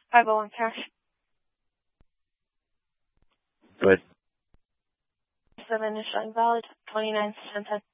501 cash. Go ahead. 7 is showing valid. 29 10.